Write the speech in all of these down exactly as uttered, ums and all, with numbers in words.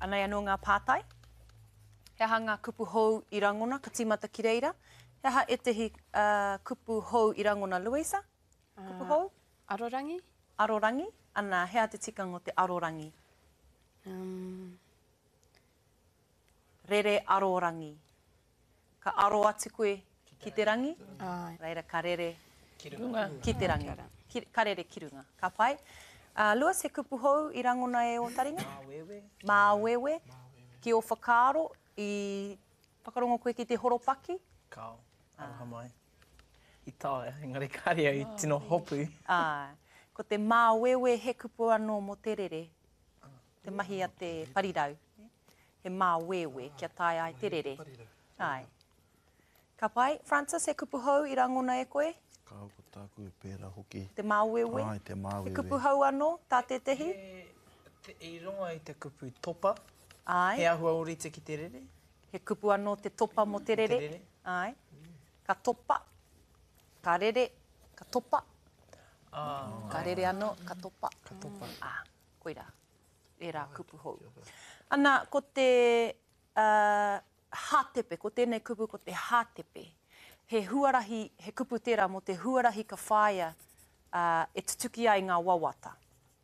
anei anō ngā pātai. He aha ngā kupu hou i rangona, ka tīmata ki reira. He aha e tehi uh, kupu hou i rangona, Louisa? Kupu hou? Uh, arorangi? Arorangi. Ana, hea te tikanga o te arorangi? Um... Rere arorangi. Ka aro atu koe ki te rangi. Ai. Reira, ka rere Kirunga. ki te rangi. Ki, ka rere kirunga. Ka pai. Uh, Lewis, he kupu hou i rangona e o taringa? Māwewe. Māwewe. Ki o whakaaro i whakarongo koe ki te horopaki. Kao, aroha mai. I tae, engari kāria i tino hopu. Ah, ko te māwewe he kupu anō mo te rere. Te mahi a te parirau. He māwewe kia tae ai te rere. Ai. Ka pai, Francis, he kupu hou i rangona e koe? Ka ko tāku e pēra hoki. Te māwewe? Ai, te māwewe. He kupu hou anō, tā te tehi? E, te, I ronga i te kupu topa. Ai. He ahua orite ki te rere. He kupu anō te topa mo te rere. Te rere. Ai. Ka topa, ka rere, ka topa. Ah, Ka rere anō, ka topa. Ka topa. Ah, koira. E rā kupu hou. Ana, ko te uh, hātepe, ko tēnei kupu, ko te hātepe. He huarahi, he kupu tērā mo te huarahi ka whāia uh, e tutuki ai ngā wawata.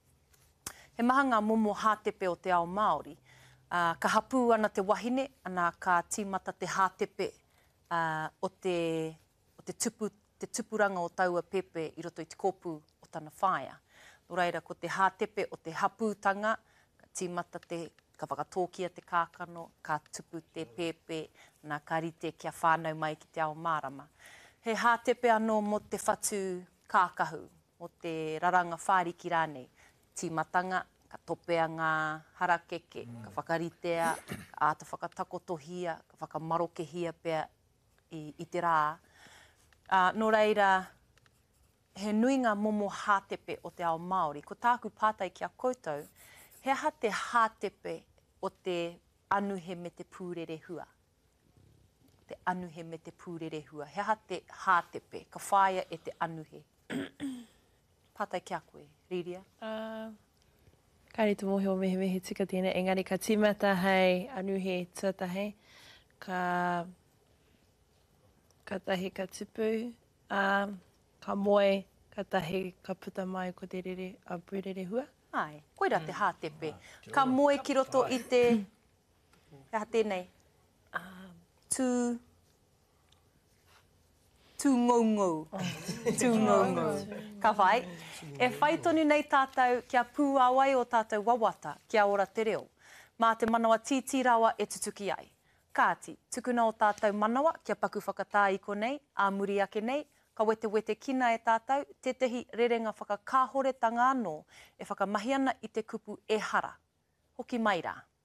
He maha ngā momo hātepe o te ao Māori. Uh, ka hapū ana te wahine, ana ka tīmata te hātepe uh, o, te, o te, tupu, te tupuranga o taua pepe i roto i te kōpū o tana whāia. Nō reira, ko te hātepe o te hapūtanga, ka tīmata te, ka whakatōkia te kākano, ka tupu te pepe, nā ka rite kia whānau mai ki te ao Mārama. He hātepe anō mo te whatu kākahu, mo te raranga whāriki rānei, tīmatanga, ka topea ngā harakeke, mm. ka whakaritea, ka āta whakatakotohia, ka whakamarokehia pia i, i te rā. Uh, nō reira, he nui ngā momo hātepe o te ao Māori. Ko tāku pātai ki a koutou, he aha te hātepe o te anuhe me te pūrere hua. Te anuhe me te pūrere hua. He aha te hātepe, ka whāia e te anuhe. Pātai ki a koe, Riria? Uh, Kāre te mohi o mehe mehe tika tēnei, engari ka tīmata hei anuhe tuatahe, ka, ka tahi ka tipu, uh, ka moe, ka tahi ka puta mai ko te rere a pūrere hua. Ai, koira te hātepe. Ka moe ki roto i te... Ka tēnei. Uh, tū... Tū ngau ngau. Tū ngau ngau. Ka whai. E whai tonu nei tātou kia pū awai o tātou wawata kia ora te reo. Mā te manawa titi rawa e tutuki ai. Kāti, tukuna o tātou manawa kia paku whakatā i konei, a muri ake nei, ka wete wete kina e tātou, te tehi rerenga whakakāhoretanga anō e whakamahi ana i te kupu e hara. Hoki mai rā.